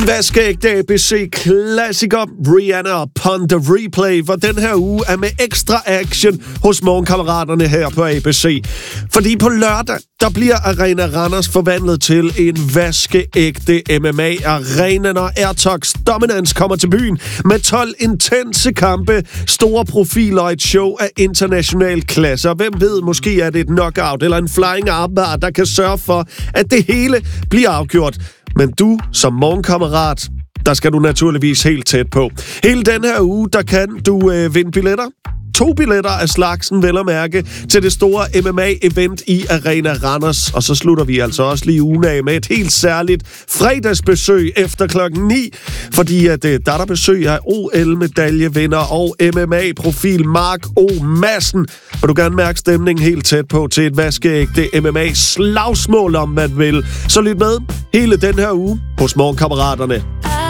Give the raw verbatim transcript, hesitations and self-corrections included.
Vaskeægte A B C-klassiker Rihanna Upon the Replay for den her uge er med ekstra action hos morgenkammeraterne her på A B C. Fordi på lørdag, der bliver Arena Randers forvandlet til en vaskeægte M M A-arena, når Airtox Dominance kommer til byen med tolv intense kampe, store profiler og et show af international klasse. Og hvem ved, måske er det et knockout eller en flying armbar, der kan sørge for, at det hele bliver afgjort. Men du, som morgenkammerat, der skal du naturligvis helt tæt på. Hele den her uge, der kan du øh, vinde billetter. To billetter af slagsen, vel at mærke, til det store M M A-event i Arena Randers. Og så slutter vi altså også lige ugen af med et helt særligt fredagsbesøg efter klokken ni. Fordi at, øh, der er der besøg af O L-medaljevinder og M M A-profil Mark O. Madsen. Og du kan gerne mærke stemningen helt tæt på til et vaskeægte M M A-slagsmål, om man vil. Så lyt med hele den her uge hos morgenkammeraterne.